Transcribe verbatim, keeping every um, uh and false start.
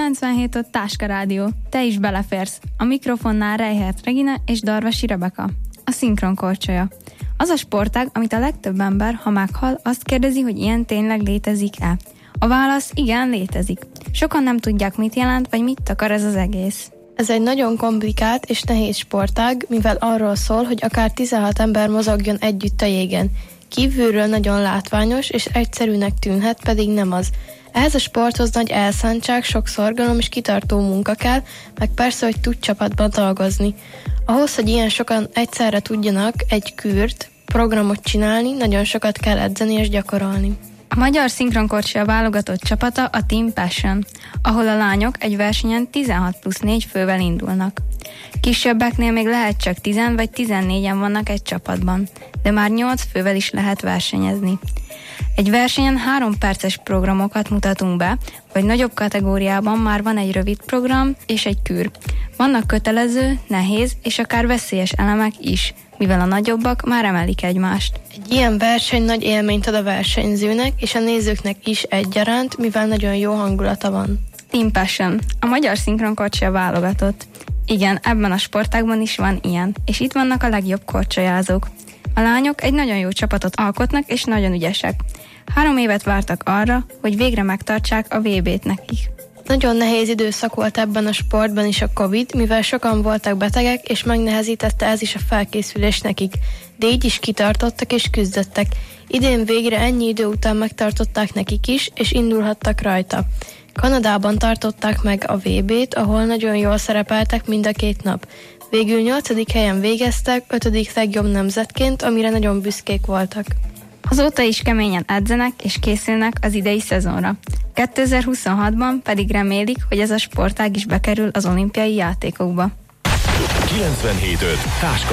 kilencvenhét ott Táska Rádió. Te is beleférsz. A mikrofonnál Reihert Regina és Darvasi Rebeka. A szinkron korcsolya. Az a sportág, amit a legtöbb ember, ha meghal, azt kérdezi, hogy ilyen tényleg létezik-e. A válasz igen, létezik. Sokan nem tudják, mit jelent, vagy mit akar ez az egész. Ez egy nagyon komplikált és nehéz sportág, mivel arról szól, hogy akár tizenhat ember mozogjon együtt a jégen. Kívülről nagyon látványos és egyszerűnek tűnhet, pedig nem az. Ehhez a sporthoz nagy elszántság, sok szorgalom és kitartó munka kell, meg persze, hogy tud csapatban dolgozni. Ahhoz, hogy ilyen sokan egyszerre tudjanak egy kürt, programot csinálni, nagyon sokat kell edzeni és gyakorolni. A magyar szinkronkorcsolya válogatott csapata a Team Passion, ahol a lányok egy versenyen tizenhat plusz négy fővel indulnak. Kisebbeknél még lehet csak tíz vagy tizennégyen vannak egy csapatban, de már nyolc fővel is lehet versenyezni. Egy versenyen három perces programokat mutatunk be, vagy nagyobb kategóriában már van egy rövid program és egy kür. Vannak kötelező, nehéz és akár veszélyes elemek is, mivel a nagyobbak már emelik egymást. Egy ilyen verseny nagy élményt ad a versenyzőnek és a nézőknek is egyaránt, mivel nagyon jó hangulata van. Team Passion, a magyar szinkronkorcsolya válogatott. Igen, ebben a sportágban is van ilyen, és itt vannak a legjobb korcsolyázók. A lányok egy nagyon jó csapatot alkotnak és nagyon ügyesek. Három évet vártak arra, hogy végre megtartsák a vé bét nekik. Nagyon nehéz időszak volt ebben a sportban is a Covid, mivel sokan voltak betegek, és megnehezítette ez is a felkészülés nekik. De így is kitartottak és küzdöttek. Idén végre ennyi idő után megtartották nekik is, és indulhattak rajta. Kanadában tartották meg a vé bét, ahol nagyon jól szerepeltek mind a két nap. Végül nyolcadik helyen végeztek, ötödik legjobb nemzetként, amire nagyon büszkék voltak. Azóta is keményen edzenek és készülnek az idei szezonra. kétezer-huszonhatban pedig remélik, hogy ez a sportág is bekerül az olimpiai játékokba. kilencvenhét öt Táska